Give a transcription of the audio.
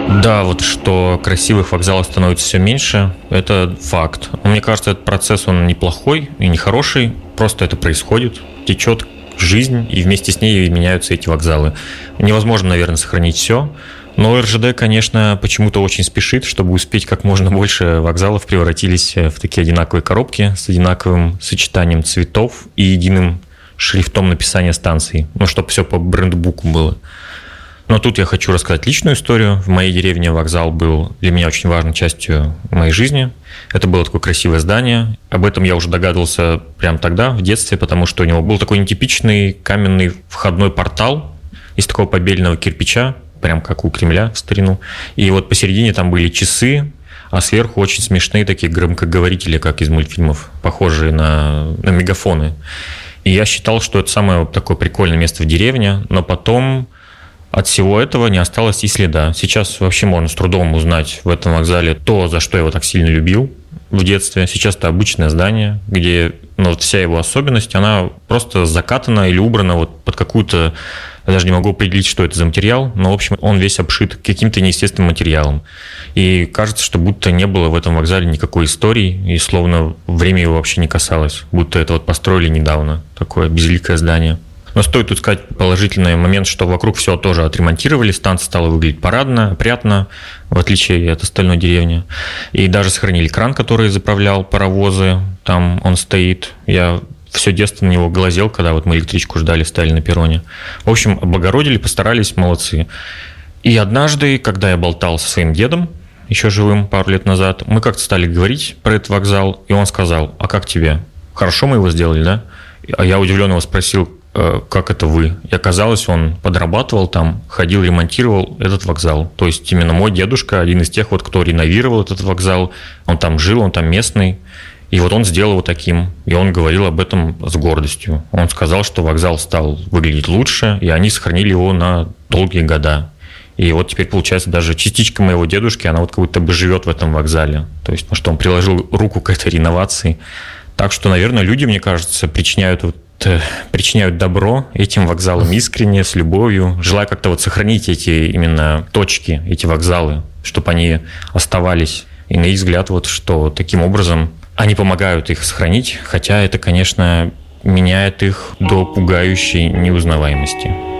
Да, вот что красивых вокзалов становится все меньше, это факт. Но мне кажется, этот процесс, он неплохой и не хороший, просто это происходит, течет жизнь, и вместе с ней меняются эти вокзалы. Невозможно, наверное, сохранить все, но РЖД, конечно, почему-то очень спешит, чтобы успеть как можно больше вокзалов превратились в такие одинаковые коробки с одинаковым сочетанием цветов и единым шрифтом написания станций, ну, чтобы все по брендбуку было. Но тут я хочу рассказать личную историю. В моей деревне вокзал был для меня очень важной частью моей жизни. Это было такое красивое здание. Об этом я уже догадывался прямо тогда, в детстве, потому что у него был такой нетипичный каменный входной портал из такого побеленного кирпича, прям как у Кремля в старину. И вот посередине там были часы, а сверху очень смешные такие громкоговорители, как из мультфильмов, похожие на мегафоны. И я считал, что это самое такое прикольное место в деревне, но потом от всего этого не осталось и следа. Сейчас вообще можно с трудом узнать в этом вокзале то, за что я его так сильно любил в детстве. Сейчас это обычное здание, где вот вся его особенность, она просто закатана или убрана вот под какую-то, я даже не могу определить, что это за материал, но, в общем, он весь обшит каким-то неестественным материалом. И кажется, что будто не было в этом вокзале никакой истории, и словно время его вообще не касалось, будто это вот построили недавно, такое безликое здание. Но стоит тут сказать положительный момент, что вокруг все тоже отремонтировали, станция стала выглядеть парадно, опрятно, в отличие от остальной деревни. И даже сохранили кран, который заправлял паровозы, там он стоит. Я все детство на него глазел, когда вот мы электричку ждали, стояли на перроне. В общем, облагородили, постарались, молодцы. И однажды, когда я болтал со своим дедом, еще живым, пару лет назад, мы как-то стали говорить про этот вокзал, и он сказал: «А как тебе? Хорошо мы его сделали, да?» А я удивленно его спросил: «Как это вы?» И оказалось, он подрабатывал там, ходил, ремонтировал этот вокзал. То есть именно мой дедушка, один из тех, вот, кто реновировал этот вокзал, он там жил, он там местный. И вот он сделал его таким, и он говорил об этом с гордостью. Он сказал, что вокзал стал выглядеть лучше, и они сохранили его на долгие года. И вот теперь, получается, даже частичка моего дедушки, она вот как будто бы живет в этом вокзале. То есть, что он приложил руку к этой реновации. Так что, наверное, люди, мне кажется, причиняют добро этим вокзалам искренне, с любовью, желая как-то вот сохранить эти именно точки, эти вокзалы, чтобы они оставались. И на их взгляд, вот что таким образом они помогают их сохранить, хотя это, конечно, меняет их до пугающей неузнаваемости.